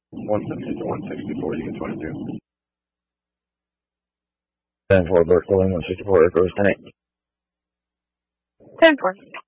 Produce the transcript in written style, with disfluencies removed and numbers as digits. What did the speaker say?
150 to 164, you get 22. 10-4, Berkeley, 164, Echo, 10-8. 10-4.